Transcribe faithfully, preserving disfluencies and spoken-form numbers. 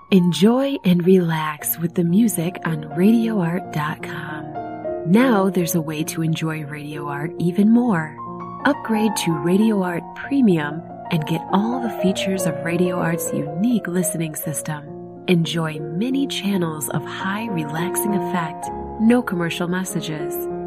Enjoy and relax with the music on radio art dot com. Now there's a way to enjoy Radio Art even more. Upgrade to Radio Art Premium and get all the features of Radio Art's unique listening system. Enjoy many channels of high relaxing effect, no commercial messages.